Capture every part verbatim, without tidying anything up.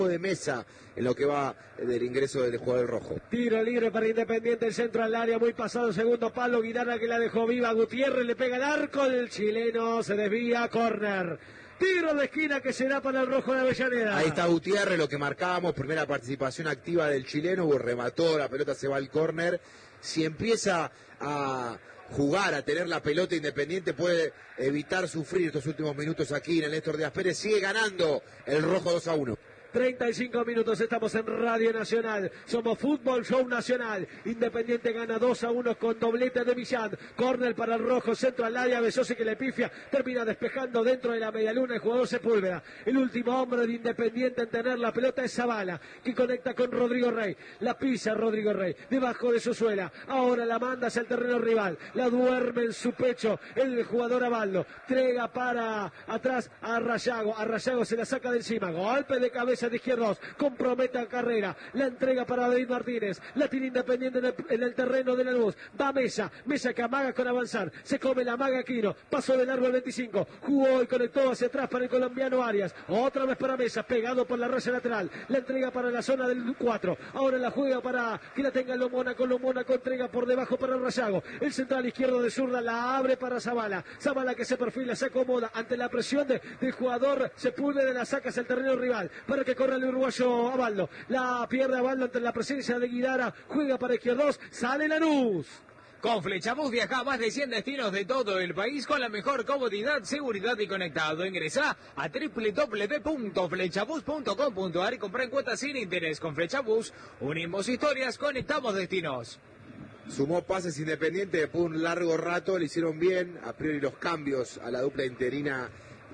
de Mesa en lo que va del ingreso del jugador rojo. Tiro libre para Independiente, el centro al área, muy pasado, segundo palo, Guidara que la dejó viva, Gutiérrez le pega el arco, el chileno se desvía, córner. Tiro de esquina que será para el rojo de Avellaneda. Ahí está Gutiérrez, lo que marcábamos, primera participación activa del chileno, remató, la pelota se va al córner. Si empieza a jugar, a tener la pelota, Independiente puede evitar sufrir estos últimos minutos aquí en el Néstor Díaz Pérez. Sigue ganando el rojo dos a uno. treinta y cinco minutos, estamos en Radio Nacional, somos Fútbol Show Nacional. Independiente gana dos a uno con doblete de Millán, córner para el rojo, centro al área, Besosi que le pifia, termina despejando dentro de la medialuna el jugador Sepúlveda. El último hombre de Independiente en tener la pelota es Zavala, que conecta con Rodrigo Rey, la pisa Rodrigo Rey, debajo de su suela, ahora la manda hacia el terreno rival, la duerme en su pecho el jugador Abaldo, entrega para atrás a Rayago, a Rayago se la saca de encima, golpe de cabeza de izquierdos, compromete a Carrera, la entrega para David Martínez, la tiene Independiente en el, en el terreno de la luz, va Mesa, Mesa que amaga con avanzar, se come la maga Aquino, pasó de largo el veinticinco, jugó y conectó hacia atrás para el colombiano Arias, otra vez para Mesa, pegado por la raya lateral, la entrega para la zona del cuatro, ahora la juega para que la tenga Lomona, con Lomona con entrega por debajo para Rayago, el central izquierdo de zurda la abre para Zavala, Zavala que se perfila, se acomoda ante la presión de, del jugador Sepúlveda, la saca hacia el terreno rival, para que corre el uruguayo Abaldo, la pierde Abaldo ante la presencia de Guidara, juega para izquierdos, sale Lanús. Con Flechabús viaja a más de cien destinos de todo el país con la mejor comodidad, seguridad y conectado. Ingresa a doble u doble u doble u punto flechabús punto com punto a r y compra en cuotas sin interés. Con Flechabús unimos historias, conectamos destinos. Sumó pases Independiente después de un largo rato, le hicieron bien, a priori los cambios a la dupla interina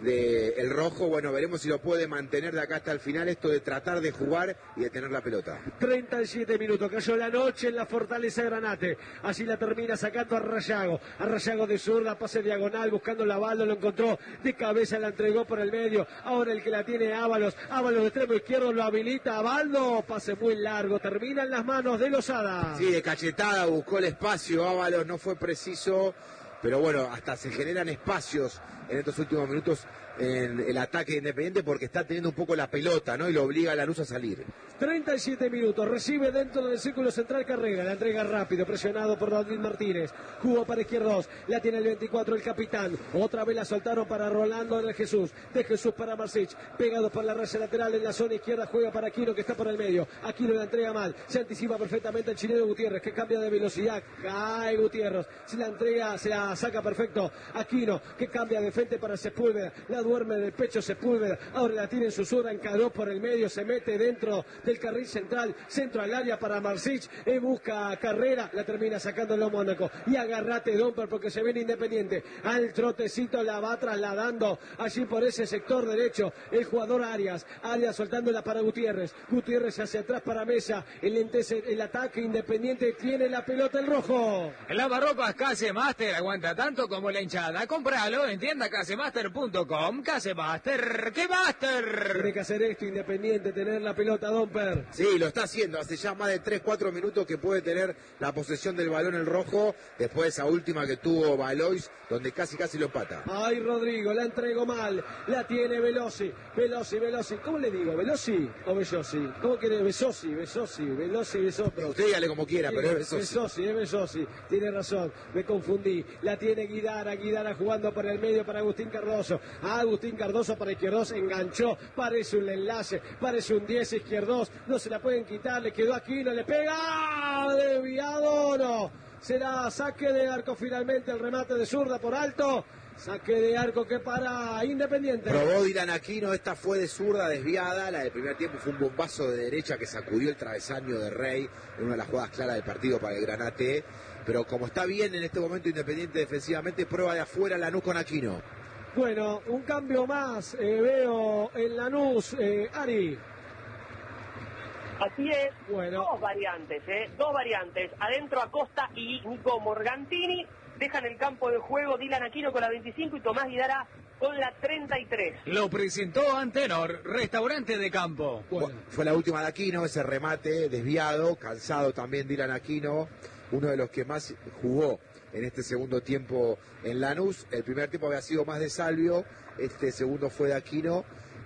de el rojo. Bueno, veremos si lo puede mantener de acá hasta el final, esto de tratar de jugar y de tener la pelota. treinta y siete minutos, cayó la noche en la Fortaleza Granate, así la termina sacando a Rayago, a Rayago de zurda, pase diagonal, buscando la bala, lo encontró de cabeza, la entregó por el medio, ahora el que la tiene Ábalos, Ábalos de extremo izquierdo lo habilita, Abaldo, pase muy largo, termina en las manos de Lozada. Sí, de cachetada, buscó el espacio, Ábalos no fue preciso, pero bueno, hasta se generan espacios en estos últimos minutos en el ataque de Independiente porque está teniendo un poco la pelota, ¿no? Y lo obliga a Lanús a salir. treinta y siete minutos, recibe dentro del círculo central Carrera, la entrega rápido, presionado por David Martínez, jugó para izquierdos, la tiene el veinticuatro el capitán, otra vez la soltaron para Rolando de Jesús, de Jesús para Marcich, pegado por la raya lateral en la zona izquierda, juega para Aquino que está por el medio, Aquino la entrega mal, se anticipa perfectamente el chileno Gutiérrez que cambia de velocidad, cae Gutiérrez, se la entrega, se la saca perfecto, Aquino que cambia de frente para Sepúlveda, la duerme en el pecho Sepúlveda, ahora la tiene en su zurda, encaró por el medio, se mete dentro del carril central, centro al área para Marcich, y busca Carrera, la termina sacándolo Mónaco, y agarrate Domper porque se viene Independiente, al trotecito la va trasladando allí por ese sector derecho, el jugador Arias, Arias soltándola para Gutiérrez, Gutiérrez hacia atrás para Mesa, el, el ataque Independiente tiene la pelota el rojo. El lavarropas Casemaster aguanta tanto como la hinchada, compralo en tienda casemaster punto com. Casemaster, ¿qué Master? Tiene que hacer esto Independiente, tener la pelota Domper. Sí, lo está haciendo, hace ya más de tres cuatro minutos que puede tener la posesión del balón el rojo, después de esa última que tuvo Valois, donde casi casi lo empata. Ay, Rodrigo, la entregó mal, la tiene Velosi, Velosi, Velosi, ¿cómo le digo? ¿Velosi o Velosi? ¿Cómo quiere? Besosi, Besosi, Velosi, Besosi. Usted dígale como quiera, pero es Besosi. Besosi, es Besosi, tiene razón, me confundí, la tiene Guidara, Guidara jugando por el medio para Agustín Cardoso, Agustín Cardoso para Izquierdos, enganchó, parece un enlace, parece un diez Izquierdos, no se la pueden quitar, le quedó Aquino, le pega, desviado, no, será saque de arco finalmente, el remate de zurda por alto, saque de arco que para Independiente. Probó Dylan Aquino, esta fue de zurda desviada, la del primer tiempo fue un bombazo de derecha que sacudió el travesaño de Rey, en una de las jugadas claras del partido para el Granate, pero como está bien en este momento Independiente defensivamente, prueba de afuera Lanús con Aquino. Bueno, un cambio más, eh, veo en Lanús, eh, Ari. Así es, bueno. dos variantes, ¿eh? Dos variantes. Adentro Acosta y Nico Morgantini. Dejan el campo de juego Dylan Aquino con la veinticinco y Tomás Guidara con la treinta y tres. Lo presentó Antenor, restaurante de campo. Bueno. Fue la última de Aquino, ese remate desviado, cansado también Dylan Aquino, uno de los que más jugó en este segundo tiempo en Lanús. El primer tiempo había sido más de Salvio, este segundo fue de Aquino.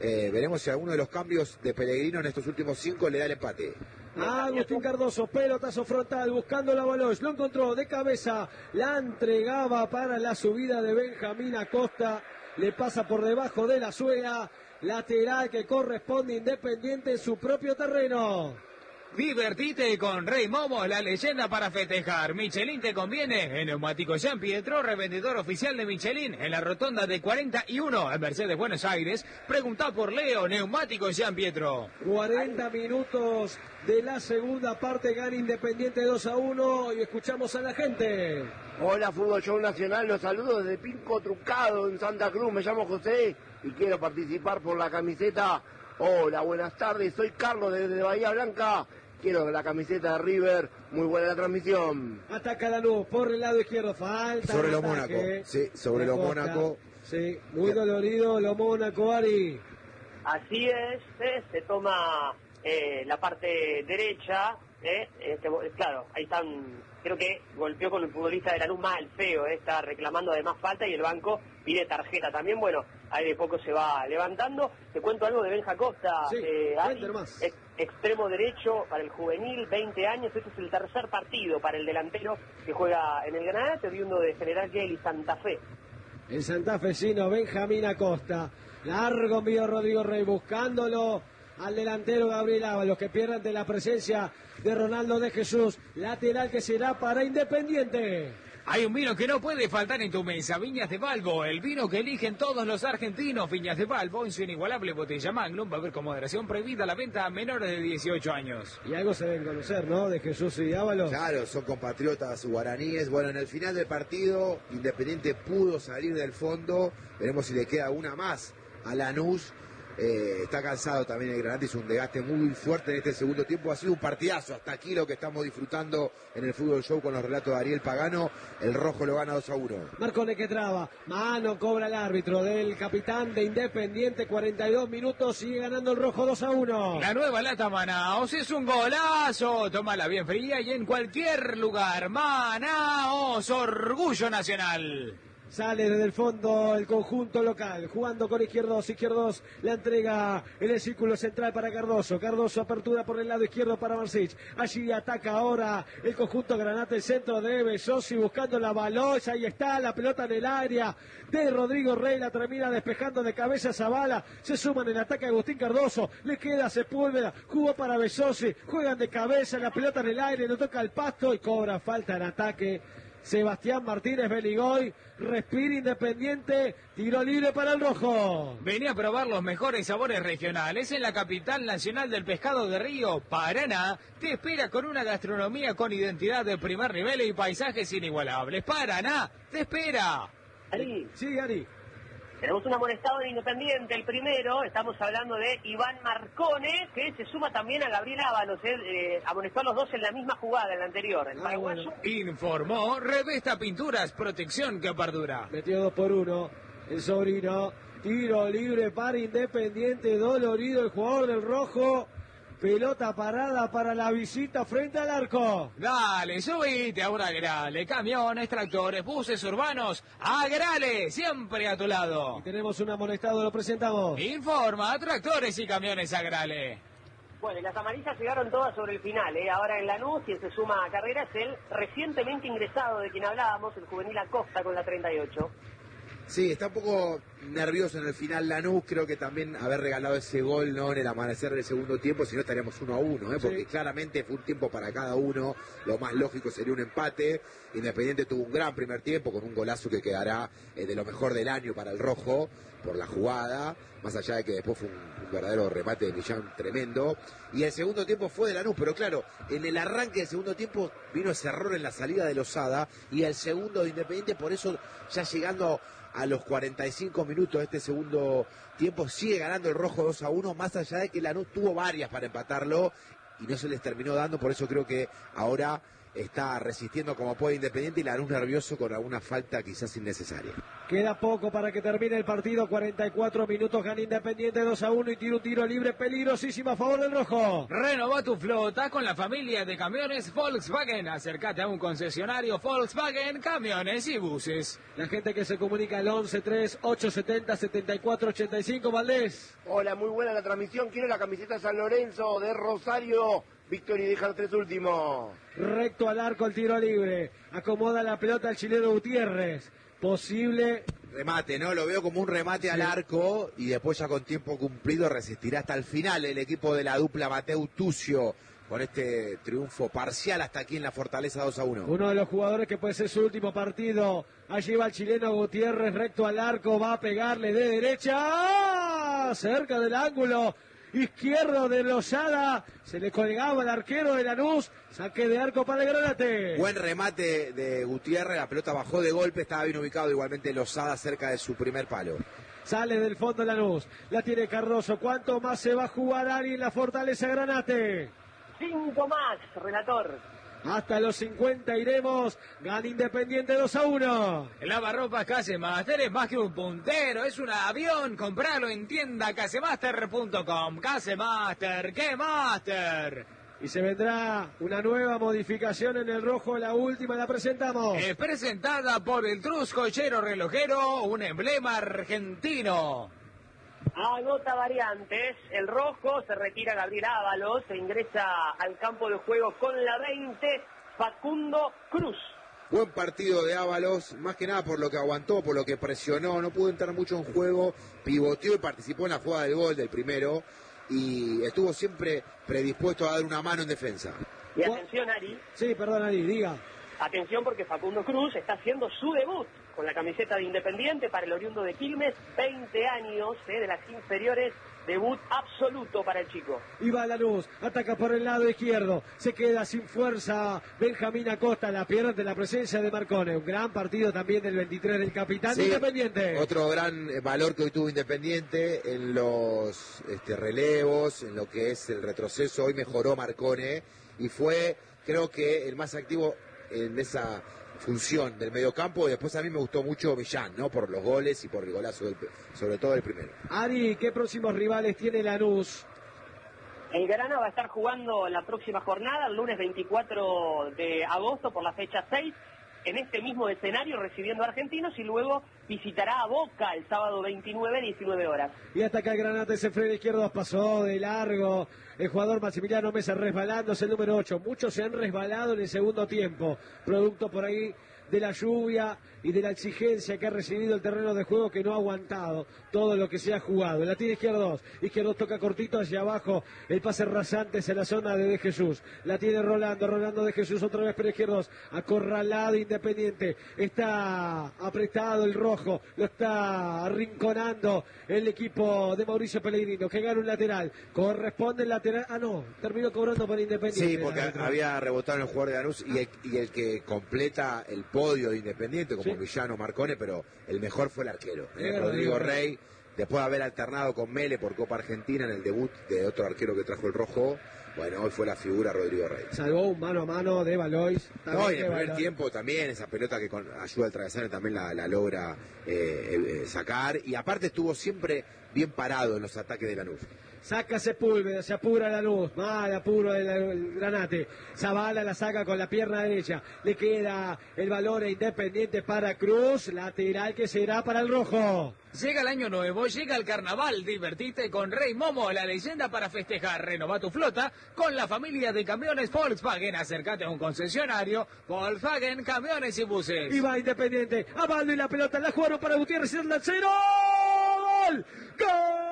Eh, veremos si alguno de los cambios de Pellegrino en estos últimos cinco le da el empate. Ah, Agustín Cardoso, pelotazo frontal, buscando la Baloch, lo encontró de cabeza, la entregaba para la subida de Benjamín Acosta, le pasa por debajo de la suela, lateral que corresponde Independiente en su propio terreno. Divertite con Rey Momo, la leyenda para festejar. Michelin te conviene. En Neumático Jean Pietro, revendedor oficial de Michelin, en la rotonda de cuarenta y uno en Mercedes, Buenos Aires. Preguntá por Leo, Neumático Jean Pietro. cuarenta minutos de la segunda parte, gana Independiente dos a uno y escuchamos a la gente. Hola, Fútbol Show Nacional, los saludos desde Pinco Trucado en Santa Cruz. Me llamo José y quiero participar por la camiseta. Hola, buenas tardes, soy Carlos desde Bahía Blanca. Quiero la camiseta de River, muy buena la transmisión. Ataca la luz por el lado izquierdo, falta. Sobre lo Mónaco, sí, sobre lo Mónaco. Sí, muy dolorido lo Mónaco, Ari. Así es, ¿eh? Se toma eh, la parte derecha, ¿eh? Este, claro, ahí están, creo que golpeó con el futbolista de la luz mal, feo, ¿eh? Está reclamando además falta y el banco pide tarjeta también. Bueno, ahí de poco se va levantando. Te cuento algo de Benja Costa, sí, eh, Ari, ex, extremo derecho para el juvenil, veinte años, este es el tercer partido para el delantero que juega en el Granate, oriundo de General Gelli, Santa Fe. El santafesino Benjamín Acosta, largo envío Rodrigo Rey buscándolo al delantero Gabriel Ábalos, que pierde ante la presencia de Ronaldo de Jesús, lateral que será para Independiente. Hay un vino que no puede faltar en tu mesa, Viñas de Balbo, el vino que eligen todos los argentinos. Viñas de Balbo, en su inigualable botella Magnum, va a haber con moderación prohibida la venta a menores de dieciocho años. Y algo se deben conocer, ¿no? De Jesús y Ábalos. Claro, son compatriotas guaraníes. Bueno, en el final del partido, Independiente pudo salir del fondo. Veremos si le queda una más a Lanús. Eh, está cansado también el Granate, hizo un desgaste muy fuerte en este segundo tiempo. Ha sido un partidazo, hasta aquí lo que estamos disfrutando en el Fútbol Show con los relatos de Ariel Pagano. El rojo lo gana dos a uno. Marcone que traba, mano cobra el árbitro del capitán de Independiente, cuarenta y dos minutos, sigue ganando el rojo dos a uno. La nueva lata Manaos es un golazo, tómala bien fría y en cualquier lugar. Manaos, orgullo nacional. Sale desde el fondo el conjunto local, jugando con Izquierdos, Izquierdos la entrega en el círculo central para Cardoso, Cardoso apertura por el lado izquierdo para Marcich, allí ataca ahora el conjunto Granate, el centro de Besosi buscando la Baloch, ahí está la pelota en el área de Rodrigo Rey, la termina despejando de cabeza Zavala, se suman en el ataque Agustín Cardoso, le queda Sepúlveda, jugó para Besosi, juegan de cabeza, la pelota en el aire, no toca el pasto y cobra falta en ataque. Sebastián Martínez Beligoy, respira Independiente, tiro libre para el rojo. Venía a probar los mejores sabores regionales en la capital nacional del pescado de río, Paraná. Te espera con una gastronomía con identidad de primer nivel y paisajes inigualables. Paraná, te espera. Ari. Sí, Ari. Tenemos un amonestado en Independiente, el primero, estamos hablando de Iván Marcone, que se suma también a Gabriel Ábalos, eh, eh, amonestó a los dos en la misma jugada, en la anterior, el Ah, paraguayo. bueno. Informó Revesta Pinturas, protección que perdura. Metió dos por uno, el sobrino, tiro libre para Independiente, dolorido el jugador del rojo. Pelota parada para la visita frente al arco. Dale, subite a un Agrale. Camiones, tractores, buses urbanos. Agrale, siempre a tu lado. Y tenemos un amonestado, lo presentamos. Informa, tractores y camiones Agrale. Bueno, y las amarillas llegaron todas sobre el final, ¿eh? Ahora en Lanús, quien se suma a carreras, el recientemente ingresado de quien hablábamos, el juvenil Acosta con la treinta y ocho. Sí, está un poco nervioso en el final Lanús, creo que también haber regalado ese gol no en el amanecer del segundo tiempo, si no estaríamos uno a uno, ¿eh? Porque sí, claramente fue un tiempo para cada uno, lo más lógico sería un empate. Independiente tuvo un gran primer tiempo con un golazo que quedará eh, de lo mejor del año para el rojo por la jugada, más allá de que después fue un, un verdadero remate de Millán tremendo, y el segundo tiempo fue de Lanús, pero claro, en el arranque del segundo tiempo vino ese error en la salida de Lozada, y el segundo de Independiente, por eso ya llegando a los cuarenta y cinco minutos de este segundo tiempo sigue ganando el rojo dos a uno, más allá de que Lanús tuvo varias para empatarlo y no se les terminó dando, por eso creo que ahora está resistiendo como puede Independiente y Lanús nervioso con alguna falta quizás innecesaria. Queda poco para que termine el partido, cuarenta y cuatro minutos, gana Independiente dos a uno y tira un tiro libre peligrosísimo a favor del rojo. Renova tu flota con la familia de camiones Volkswagen. Acércate a un concesionario Volkswagen, camiones y buses. La gente que se comunica al once tres ocho setenta setenta y cuatro ochenta y cinco, Valdés. Hola, muy buena la transmisión. Quiero la camiseta San Lorenzo de Rosario. Víctor y deja los tres últimos. Recto al arco el tiro libre. Acomoda la pelota el chileno Gutiérrez. Posible remate, ¿no? Lo veo como un remate sí. al arco y después ya con tiempo cumplido resistirá hasta el final el equipo de la dupla Mateu Tucio con este triunfo parcial hasta aquí en la Fortaleza dos a uno. Uno de los jugadores que puede ser su último partido. Allí va el chileno Gutiérrez recto al arco, va a pegarle de derecha. ¡Ah! Cerca del ángulo izquierdo de Lozada, se le colgaba el arquero de Lanús, saque de arco para el Granate. Buen remate de Gutiérrez, la pelota bajó de golpe, estaba bien ubicado igualmente Lozada cerca de su primer palo. Sale del fondo Lanús, la tiene Cardoso, ¿cuánto más se va a jugar Ari en la Fortaleza Granate? Cinco más, relator. Hasta los cincuenta iremos, gana Independiente dos a uno. El lavarropas Casemaster es más que un puntero, es un avión, compralo en tienda casemaster punto com. Casemaster, ¡qué master! Y se vendrá una nueva modificación en el rojo, la última la presentamos. Es presentada por el Trus Cochero Relojero, un emblema argentino. Anota variantes, el rojo, se retira Gabriel Ábalos, se ingresa al campo de juego con la veinte, Facundo Cruz. Buen partido de Ábalos, más que nada por lo que aguantó, por lo que presionó, no pudo entrar mucho en juego, pivoteó y participó en la jugada del gol del primero y estuvo siempre predispuesto a dar una mano en defensa. Y atención, Ari. Sí, perdón, Ari, diga. Atención porque Facundo Cruz está haciendo su debut con la camiseta de Independiente para el oriundo de Quilmes, veinte años eh, de las inferiores, debut absoluto para el chico. Y va Lanús, ataca por el lado izquierdo, se queda sin fuerza Benjamín Acosta, la pierde la presencia de Marcone, un gran partido también del veintitrés del capitán sí, de Independiente. Otro gran valor que hoy tuvo Independiente en los este, relevos, en lo que es el retroceso, hoy mejoró Marcone y fue, creo que, el más activo en esa función del mediocampo, y después a mí me gustó mucho Millán, ¿no? Por los goles y por el golazo, del, sobre todo el primero. Ari, ¿qué próximos rivales tiene Lanús? El Grana va a estar jugando la próxima jornada, el lunes veinticuatro de agosto por la fecha seis, en este mismo escenario recibiendo a Argentinos y luego visitará a Boca el sábado veintinueve, diecinueve horas. Y hasta acá el Granate se frena izquierdo, pasó de largo el jugador Maximiliano Mesa resbalándose el número ocho. Muchos se han resbalado en el segundo tiempo, producto por ahí de la lluvia y de la exigencia que ha recibido el terreno de juego, que no ha aguantado todo lo que se ha jugado. La tiene Izquierdos, Izquierdos toca cortito hacia abajo, el pase rasante en la zona de De Jesús, la tiene Rolando, Rolando De Jesús otra vez para Izquierdos, acorralado Independiente, está apretado el rojo, lo está arrinconando el equipo de Mauricio Pellegrino, que gana un lateral, corresponde el lateral, ah no, terminó cobrando para Independiente. Sí, porque había rebotado en el jugador de Lanús y el, y el que completa el podio de Independiente, como sí. Villano, Marcone, pero el mejor fue el arquero, ¿eh? Rodrigo Rey, después de haber alternado con Mele por Copa Argentina en el debut de otro arquero que trajo el rojo. Bueno, hoy fue la figura Rodrigo Rey. Salvó un mano a mano de Valois. No, y en el primer tiempo también, esa pelota que con ayuda al travesaño también la, la logra eh, eh, sacar. Y aparte estuvo siempre bien parado en los ataques de Lanús. Saca Sepúlveda, se apura Lanús, mal apuro del Granate. Zavala la saca con la pierna derecha. Le queda el valor Independiente para Cruz, lateral que será para el rojo. Llega el año nuevo, llega el carnaval, divertite con Rey Momo, la leyenda para festejar. Renova tu flota con la familia de camiones Volkswagen. Acércate a un concesionario Volkswagen, camiones y buses. Y va Independiente, a Baldo y la pelota, la jugaron para Gutiérrez y el lancero. ¡Gol! ¡Gol!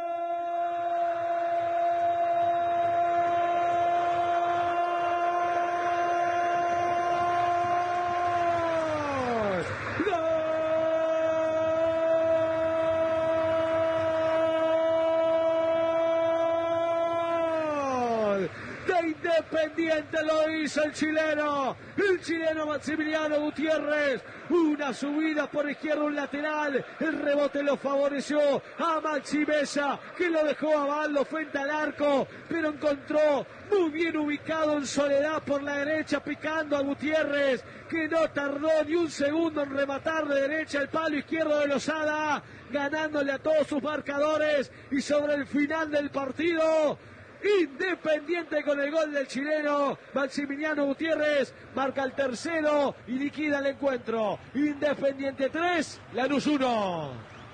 Independiente lo hizo el chileno. El chileno Maximiliano Gutiérrez. Una subida por izquierda, un lateral. El rebote lo favoreció a Maxi Mesa, que lo dejó a Baldo frente al arco, pero encontró muy bien ubicado en soledad por la derecha, picando a Gutiérrez, que no tardó ni un segundo en rematar de derecha el palo izquierdo de Lozada, ganándole a todos sus marcadores. Y sobre el final del partido, Independiente con el gol del chileno Maximiliano Gutiérrez marca el tercero y liquida el encuentro. Independiente tres, Lanús uno.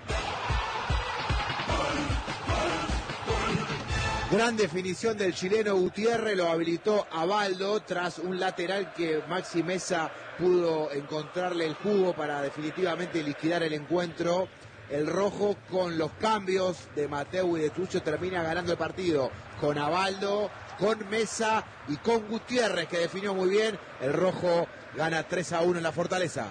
Gran definición del chileno Gutiérrez, lo habilitó a Baldo tras un lateral que Maxi Mesa pudo encontrarle el jugo para definitivamente liquidar el encuentro. El rojo, con los cambios de Mateu y de Tucho, termina ganando el partido con Abaldo, con Mesa y con Gutiérrez, que definió muy bien. El rojo gana tres a uno en la Fortaleza.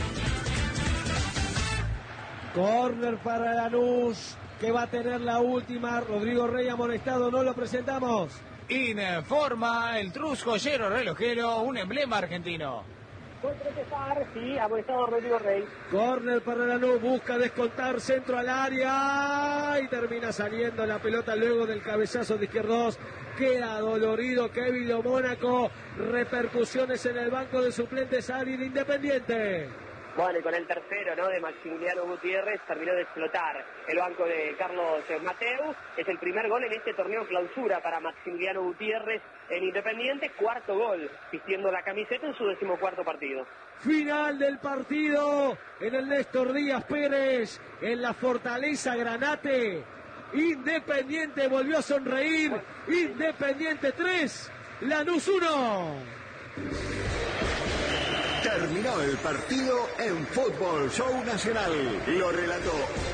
Corner para Lanús, que va a tener la última. Rodrigo Rey amonestado, no lo presentamos. Informa el Trus Joyero Relojero, un emblema argentino. Por protestar, sí, amonestado Rodrigo Rey. Corner para Lanús, busca descontar, centro al área y termina saliendo la pelota luego del cabezazo de Izquierdos. Queda dolorido Kevin Lo Mónaco. Repercusiones en el banco de suplentes Ari de Independiente. Bueno, y con el tercero, ¿no?, de Maximiliano Gutiérrez, terminó de explotar el banco de Carlos Mateu. Es el primer gol en este torneo clausura para Maximiliano Gutiérrez en Independiente. Cuarto gol, vistiendo la camiseta en su decimocuarto partido. Final del partido en el Néstor Díaz Pérez, en la Fortaleza Granate. Independiente volvió a sonreír. Independiente tres, Lanús uno. Terminó el partido en Fútbol Show Nacional. Lo relató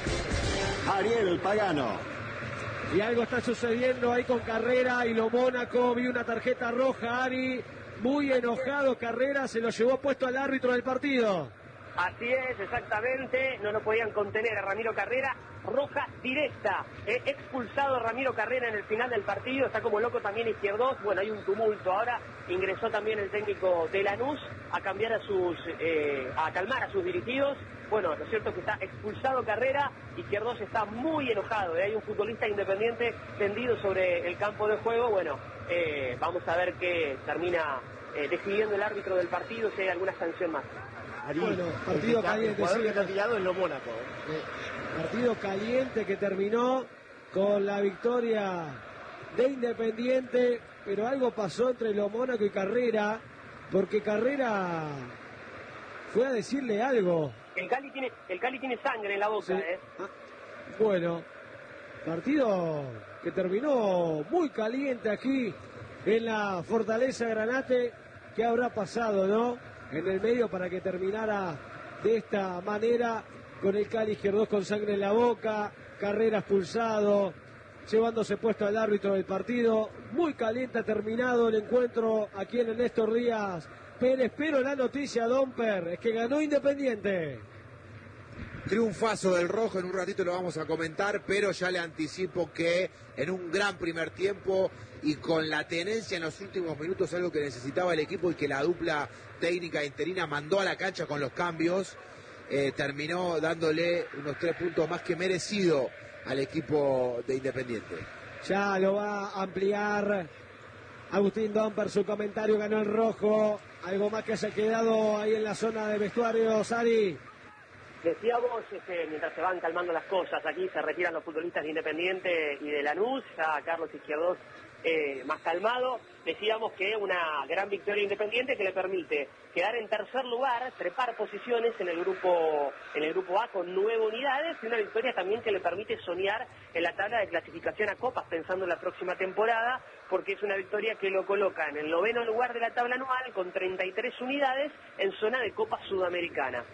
Ariel Pagano. Y algo está sucediendo ahí con Carrera y Lo Mónaco. Vi una tarjeta roja, Ari. Muy enojado Carrera, se lo llevó puesto al árbitro del partido. Así es, exactamente. No lo podían contener a Ramiro Carrera. Roja directa. Eh, expulsado Ramiro Carrera en el final del partido. Está como loco también Izquierdos. Bueno, hay un tumulto ahora. Ingresó también el técnico de Lanús a cambiar a sus, eh, a calmar a sus dirigidos. Bueno, lo cierto es que está expulsado Carrera. Izquierdos está muy enojado. Eh. Hay un futbolista Independiente tendido sobre el campo de juego. Bueno, eh, vamos a ver qué termina eh, decidiendo el árbitro del partido, si hay alguna sanción más. Ari, Bueno, partido el caliente, jugador sí. que está tirado en Lo Mónaco. Eh, partido caliente que terminó con la victoria de Independiente, pero algo pasó entre Lo Mónaco y Carrera, porque Carrera fue a decirle algo. El Cali tiene, el Cali tiene sangre en la boca, Sí. ¿eh? Ah, bueno, partido que terminó muy caliente aquí en la Fortaleza Granate. ¿Qué habrá pasado, no?, en el medio para que terminara de esta manera, con el Cali Izquierdos con sangre en la boca, Carrera expulsado, llevándose puesto al árbitro del partido. Muy caliente ha terminado el encuentro aquí en el Néstor Díaz Pérez, pero la noticia, Domper, es que ganó Independiente. Triunfazo del rojo, en un ratito lo vamos a comentar, pero ya le anticipo que en un gran primer tiempo y con la tenencia en los últimos minutos, algo que necesitaba el equipo y que la dupla técnica interina mandó a la cancha con los cambios, eh, terminó dándole unos tres puntos más que merecido al equipo de Independiente. Ya lo va a ampliar Agustín Domper, su comentario. Ganó el rojo. Algo más que haya quedado ahí en la zona de vestuarios, Ari. Decíamos, este, mientras se van calmando las cosas, aquí se retiran los futbolistas de Independiente y de Lanús, ya Carlos Izquierdos eh, más calmado. Decíamos que una gran victoria Independiente que le permite quedar en tercer lugar, trepar posiciones en el grupo en el grupo A con nueve unidades, y una victoria también que le permite soñar en la tabla de clasificación a Copas pensando en la próxima temporada, porque es una victoria que lo coloca en el noveno lugar de la tabla anual con treinta y tres unidades en zona de Copa Sudamericana.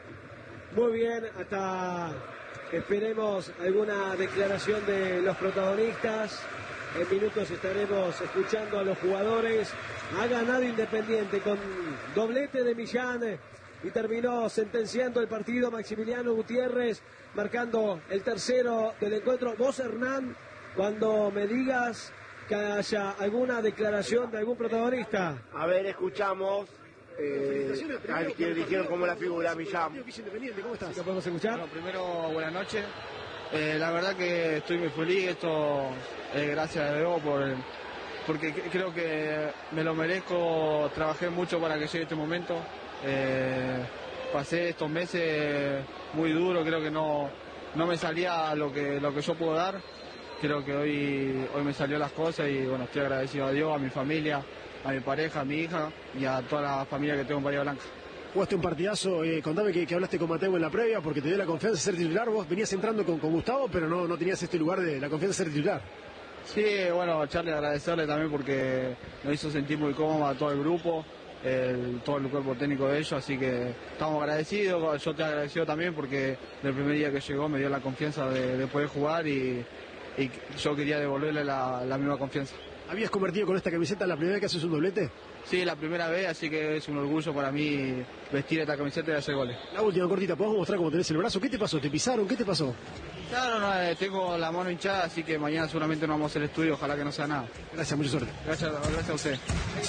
Muy bien, hasta esperemos alguna declaración de los protagonistas. En minutos estaremos escuchando a los jugadores. Ha ganado Independiente con doblete de Millán y terminó sentenciando el partido Maximiliano Gutiérrez, marcando el tercero del encuentro. Vos, Hernán, cuando me digas que haya alguna declaración de algún protagonista. A ver, escuchamos. Eh, al que eligieron como la figura, Millán. ¿Cómo estás? ¿Lo podemos escuchar? Bueno, primero, buenas noches. Eh, la verdad que estoy muy feliz. Esto es gracias a Dios por el, porque creo que me lo merezco. Trabajé mucho para que llegue este momento. Eh, pasé estos meses muy duros. Creo que no, no me salía lo que, lo que yo puedo dar. Creo que hoy, hoy me salió las cosas y bueno, estoy agradecido a Dios, a mi familia, a mi pareja, a mi hija y a toda la familia que tengo en Bahía Blanca. Jugaste un partidazo, eh, contame que, que hablaste con Mateo en la previa porque te dio la confianza de ser titular. Vos venías entrando con, con Gustavo, pero no, no tenías este lugar de la confianza de ser titular. Sí, bueno, Charlie, agradecerle también porque nos hizo sentir muy cómodo a todo el grupo, el, todo el cuerpo técnico de ellos, así que estamos agradecidos. Yo te agradecido también porque el primer día que llegó me dio la confianza de, de poder jugar y, y yo quería devolverle la, la misma confianza. ¿Habías convertido con esta camiseta la primera vez que haces un doblete? Sí, la primera vez, así que es un orgullo para mí vestir esta camiseta y hacer goles. La última cortita, ¿podemos mostrar cómo tenés el brazo? ¿Qué te pasó? ¿Te pisaron? ¿Qué te pasó? Claro, no, eh, tengo la mano hinchada, así que mañana seguramente no vamos a hacer estudio, ojalá que no sea nada. Gracias, mucha suerte. Gracias, gracias a usted.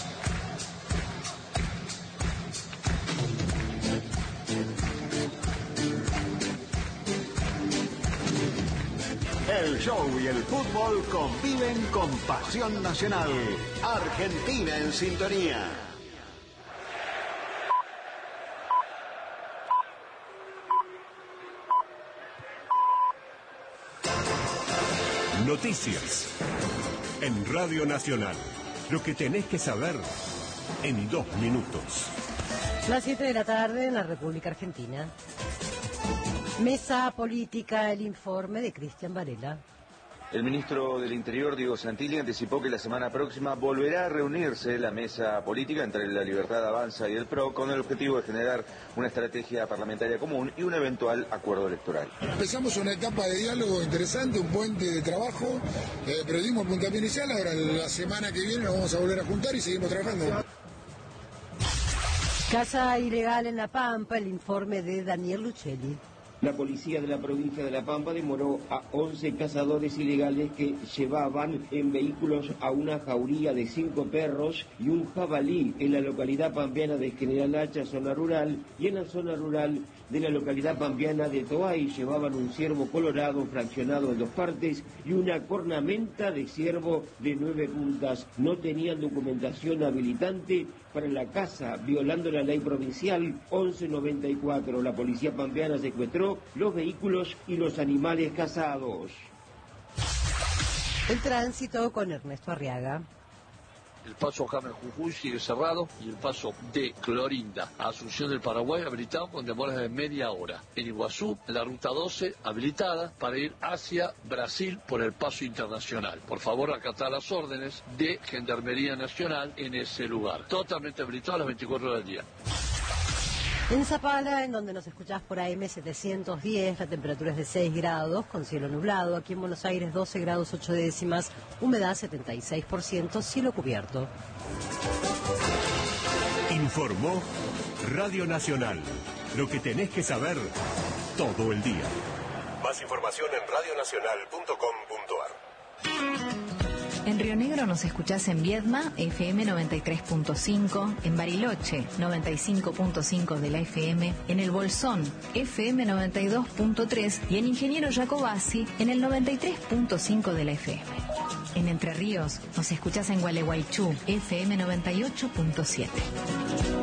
El show y el fútbol conviven con pasión nacional. Argentina en sintonía. Noticias en Radio Nacional. Lo que tenés que saber en dos minutos. Las siete de la tarde en la República Argentina. Mesa Política, el informe de Cristian Varela. El ministro del Interior, Diego Santilli, anticipó que la semana próxima volverá a reunirse la mesa política entre la Libertad Avanza y el P R O con el objetivo de generar una estrategia parlamentaria común y un eventual acuerdo electoral. Empezamos una etapa de diálogo interesante, un puente de trabajo, eh, pero dimos puntapié inicial, ahora la semana que viene nos vamos a volver a juntar y seguimos trabajando. Casa ilegal en La Pampa, el informe de Daniel Luchelli. La policía de la provincia de La Pampa demoró a once cazadores ilegales que llevaban en vehículos a una jauría de cinco perros y un jabalí en la localidad pampeana de General Hacha, zona rural, y en la zona rural de la localidad pampeana de Toay llevaban un ciervo colorado fraccionado en dos partes y una cornamenta de ciervo de nueve puntas. No tenían documentación habilitante para la caza, violando la ley provincial once noventa y cuatro. La policía pampeana secuestró los vehículos y los animales cazados. El tránsito con Ernesto Arriaga. El paso Carmen Jujuy sigue cerrado y el paso de Clorinda a Asunción del Paraguay habilitado con demoras de media hora. En Iguazú, la ruta doce habilitada para ir hacia Brasil por el paso internacional. Por favor, acatar las órdenes de Gendarmería Nacional en ese lugar. Totalmente habilitado a las veinticuatro horas del día. En Zapala, en donde nos escuchás por A M setecientos diez, la temperatura es de seis grados, con cielo nublado. Aquí en Buenos Aires, doce grados ocho décimas, humedad setenta y seis por ciento, cielo cubierto. Informó Radio Nacional. Lo que tenés que saber todo el día. Más información en radio nacional punto com punto ar. En Río Negro nos escuchás en Viedma, F M noventa y tres punto cinco, en Bariloche, noventa y cinco punto cinco de la F M, en El Bolsón, F M noventa y dos punto tres y en Ingeniero Jacobasi, en el noventa y tres punto cinco de la F M. En Entre Ríos nos escuchás en Gualeguaychú, F M noventa y ocho punto siete.